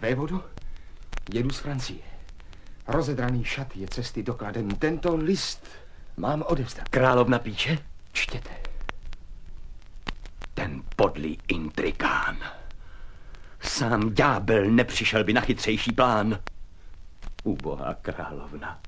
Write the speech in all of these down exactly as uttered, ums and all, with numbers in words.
Vévodo, jedu z Francie. Rozedraný šat je cesty dokladem. Tento list mám odevzdat. Královna píše? Čtěte. Ten podlý intrikán. Sám ďábel nepřišel by na chytřejší plán. Ubohá královna.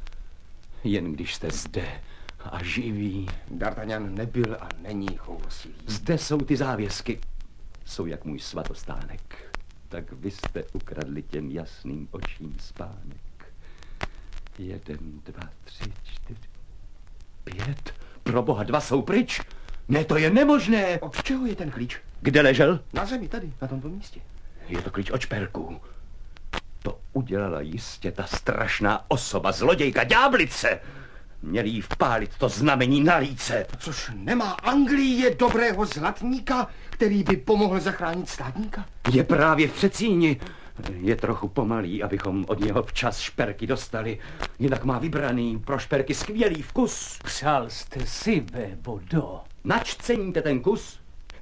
Jen když jste zde a živí. D'Artagnan nebyl a není choulosilý. Zde jsou ty závěsky. Jsou jak můj svatostánek. Tak vy jste ukradli těm jasným očím spánek. Jeden, dva, tři, čtyři, pět. Pro boha, dva jsou pryč. Ne, to je nemožné. Od čeho je ten klíč? Kde ležel? Na zemi, tady, na tomto místě. Je to klíč od šperků. To udělala jistě ta strašná osoba, zlodějka, ďáblice. Měli jí vpálit to znamení na líce. Což nemá Anglie dobrého zlatníka, který by pomohl zachránit státníka? Je právě v předsíni. Je trochu pomalý, abychom od něho včas šperky dostali. Jinak má vybraný pro šperky skvělý vkus. Přál jste si, Vévodo. Nač ceníte ten kus?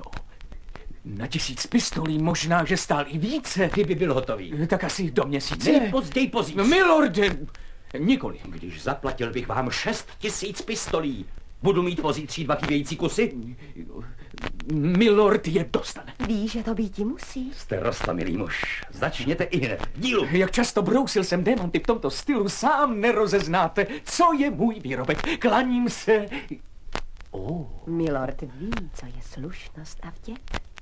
Na tisíc pistolí možná, že stál i více. Kdyby byl hotový. Tak asi do měsíce. Nejpozději pozítří. No, milorde, nikoli. Když zaplatil bych vám šest tisíc pistolí, budu mít pozítří dva chybějící kusy? Milord je dostane. Víš, že to býti musí. Jste roztomilý muž. Začněte i hned. Dílu. Jak často brousil jsem démanty v tomto stylu, sám nerozeznáte, co je můj výrobek. Klaním se. Oh. Milord ví, co je slušnost a vděk.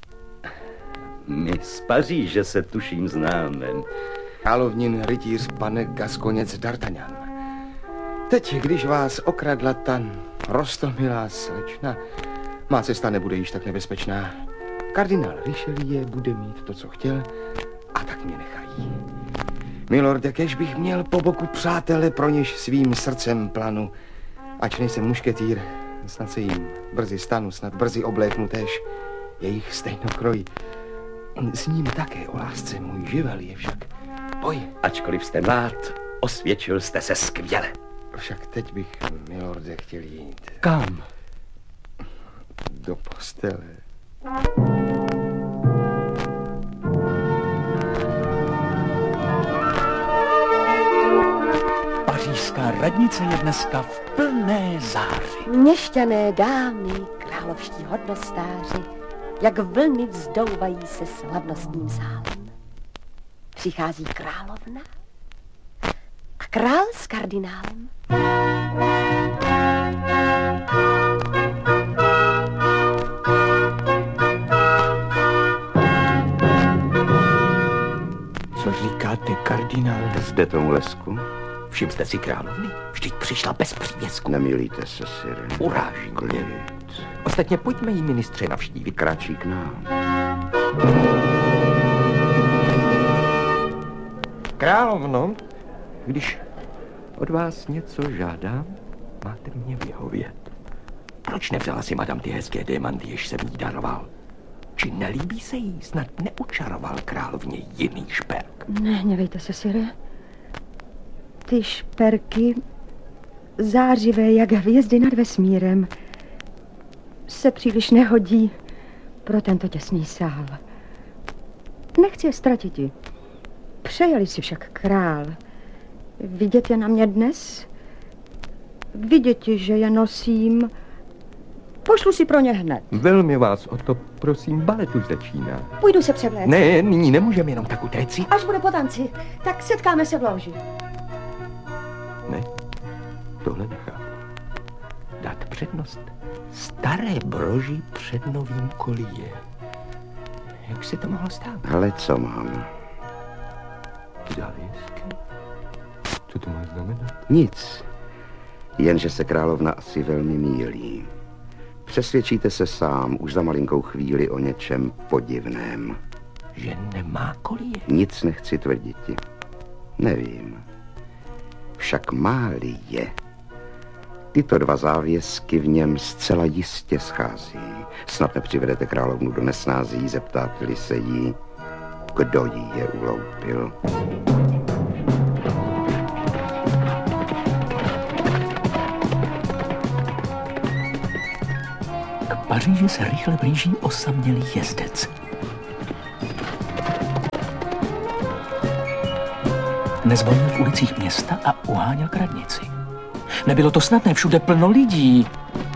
My z Paříže se tuším známe. Královnin rytíř pane Gaskoněc D'Artagnan. Teď, když vás okradla ta roztomilá slečna, má cesta nebude již tak nebezpečná. Kardinál Richelieu bude mít to, co chtěl, a tak mě nechají. Milorde, kež bych měl po boku přátele, pro něž svým srdcem planu. Ač nejsem mušketýr, snad se jim brzy stanu, snad brzy obléknu též jejich stejnokroj. S ním také o lásce můj živel je však boj. Ačkoliv jste mlád, osvědčil jste se skvěle. Však teď bych, milorde, chtěl jít. Kam? Do postele. Pařížská radnice je dneska v plné záři. Měšťané, dámy, královští hodnostáři, jak vlny vzdouvají se slavnostním sálem. Přichází královna a král s kardinálem. Co říkáte, kardinál? Zde tomu lesku? Všim jste si královny? Vždyť přišla bez přívěsku. Nemýlíte se, Sire. Uráží Klid. Ostatně pojďme jí, ministře, navštívit. Kráčí k nám. Královno, když od vás něco žádám, máte mě vyhovět. Proč nevzala si madam ty hezké démanty, jež jsem jí daroval? Či nelíbí se jí, snad neučaroval královně jiný šperk? Nehněvejte se, Sire. Ty šperky, zářivé jak hvězdy nad vesmírem, se příliš nehodí pro tento těsný sál. Nechci je ztratiti. Přejeli si však král. Vidět je na mě dnes? Vidět, že je nosím. Pošlu si pro ně hned. Velmi vás o to prosím, balet už začíná. Půjdu se převléct. Ne, nyní nemůžeme jenom tak utéct si. Až bude po tanci, tak setkáme se v loži. Ne, tohle nechápu. Dát přednost staré broži před novým kolíje. Jak se to mohlo stát? Ale co mám? Závěsky? Co to má znamenat? Nic. Jenže se královna asi velmi mýlí. Přesvědčíte se sám už za malinkou chvíli o něčem podivném. Že nemá kolíje? Nic nechci tvrditi. Nevím. Však máli je. Tyto dva závěsky v něm zcela jistě schází. Snad nepřivedete královnu do nesnází, zeptáte-li se jí, kdo jí je uloupil. K Paříži se rychle blíží osamělý jezdec. Nezvonil v ulicích města a uháněl k radnici. Nebylo to snadné, všude plno lidí.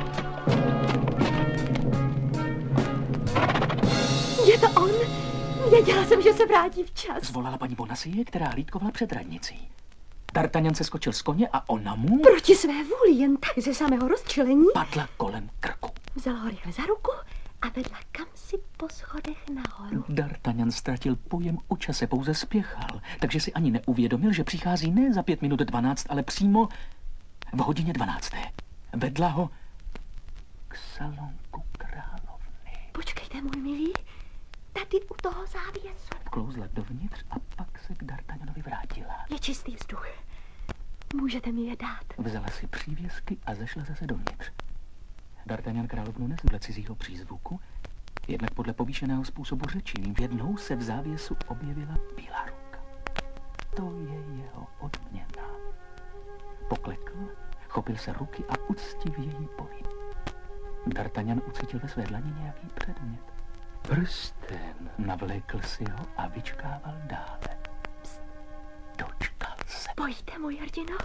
Je to on? Věděla jsem, že se vrátí včas. Zvolala paní Bonacieux, která hlídkovala před radnicí. D'Artagnan se skočil z koně a ona mu Proti své vůli, jen tak ze samého rozčilení, padla kolem krku. vzala ho rychle za ruku a vedla kamsi po schodech nahoru. D'Artagnan ztratil pojem o čase, pouze spěchal, takže si ani neuvědomil, že přichází ne za pět minut dvanáct, ale přímo v hodině dvanácté. Vedla ho k salonku královny. Počkejte, můj milý, tady u toho závěsu. Vklouzla dovnitř a pak se k D'Artagnanovi vrátila. Je čistý vzduch. Můžete mi je dát. Vzala si přívěsky a zešla zase dovnitř. D'Artagnan královnu nesl dle cizího přízvuku, jednak podle povýšeného způsobu řečí. Jednou se v závěsu objevila bílá ruka. To je jeho odměna. Poklekl, chopil se ruky a uctivě jí povídal. D'Artagnan ucítil ve své dlani nějaký předmět. Prsten. Navlékl si ho a vyčkával dále. Pst. Dočkal se. Pojďte, můj hrdino.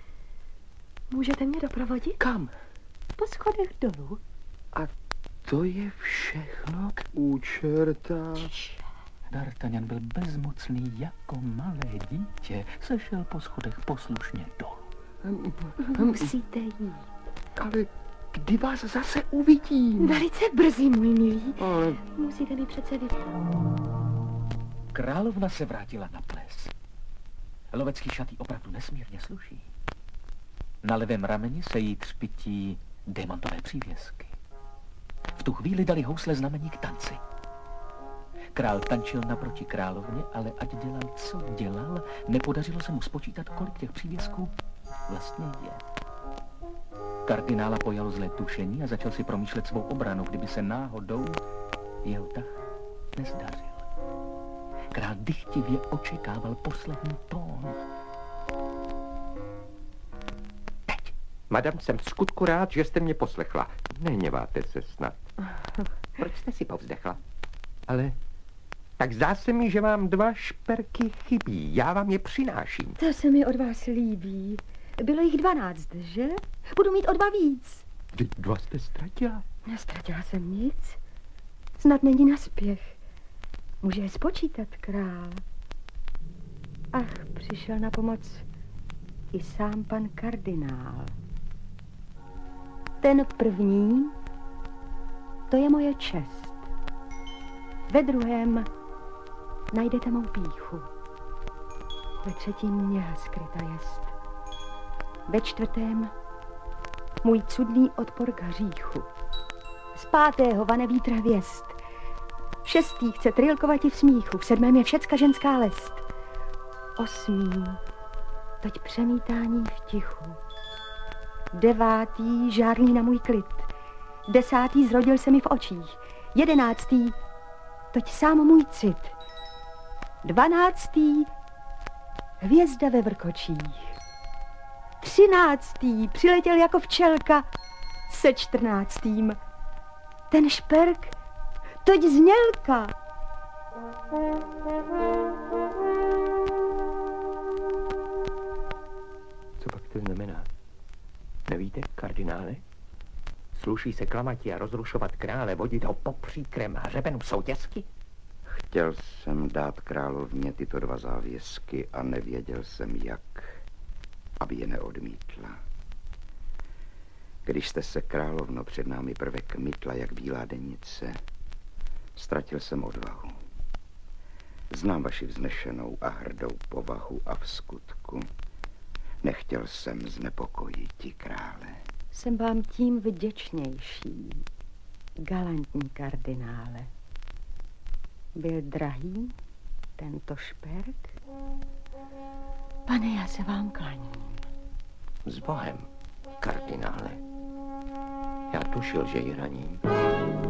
Můžete mě doprovodit? Kam? Po schodech dolů. A to je všechno u čerta. D'Artagnan byl bezmocný jako malé dítě. Sešel po schodech poslušně dolů. Musíte jít. Ale kdy vás zase uvidím? Velice brzy, můj milý. Ale Musíte mi přece vypít. Královna se vrátila na ples. Lovecký šat jí opravdu nesmírně sluší. Na levém rameni se jí třpití démontové přívěsky. V tu chvíli dali housle znamení k tanci. Král tančil naproti královně, ale ať dělal, co dělal, nepodařilo se mu spočítat, kolik těch přívěsků vlastně je. Kardinála pojalo zlé tušení a začal si promýšlet svou obranu, kdyby se náhodou jeho tah nezdařil. Král dychtivě očekával poslední tón. Teď. Madam, jsem v skutku rád, že jste mě poslechla. Nehněváte se snad. Proč jste si povzdechla? Ale tak zdá se mi, že vám dva šperky chybí. Já vám je přináším. To se mi od vás líbí. Bylo jich dvanáct, že? Budu mít o dva víc. Vždyť dva jste ztratila. Nestratila jsem nic. Snad není naspěch. Může je spočítat, král. Ach, přišel na pomoc i sám pan kardinál. Ten první, to je moje čest. Ve druhém najdete mou pýchu. Ve třetím měha skryta jest. Ve čtvrtém můj cudný odpor k hříchu. Z pátého vane vítr hvězd. Šestý chce trilkovati v smíchu. V sedmém je všecka ženská lest. Osmý teď přemítání v tichu. Devátý žárlí na můj klid. Desátý zrodil se mi v očích. Jedenáctý toť sám můj cit. Dvanáctý hvězda ve vrkočích. Třináctý přiletěl jako včelka se čtrnáctým. Ten šperk, toť znělka. Co pak to znamená? Nevíte, kardinále? Sluší se klamati a rozrušovat krále, vodit ho po příkrém hřebenu soutězky? Chtěl jsem dát královně tyto dva závěsky a nevěděl jsem jak, aby je neodmítla. Když jste se, královno, před námi prve kmitla jak bílá denice, ztratil jsem odvahu. Znám vaši vznešenou a hrdou povahu a v skutku nechtěl jsem znepokojiti krále. Jsem vám tím vděčnější, galantní kardinále. Byl drahý tento šperk? Pane, já se vám klaním. S Bohem, kardinále. Já tušil, že ji raním.